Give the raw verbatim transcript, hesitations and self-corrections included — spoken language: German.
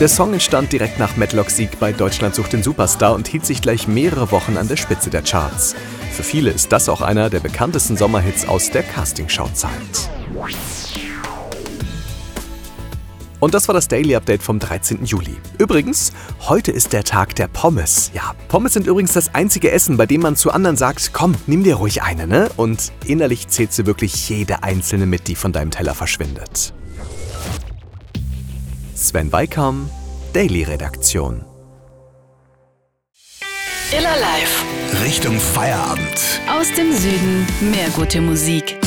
Der Song entstand direkt nach Matlocks Sieg bei Deutschland sucht den Superstar und hielt sich gleich mehrere Wochen an der Spitze der Charts. Für viele ist das auch einer der bekanntesten Sommerhits aus der Castingshow-Zeit. Und das war das Daily Update vom dreizehnten Juli. Übrigens, heute ist der Tag der Pommes. Ja, Pommes sind übrigens das einzige Essen, bei dem man zu anderen sagt, komm, nimm dir ruhig eine, ne? Und innerlich zählst du wirklich jede einzelne mit, die von deinem Teller verschwindet. Sven Weikam, Daily Redaktion. Iller Live. Richtung Feierabend. Aus dem Süden mehr gute Musik.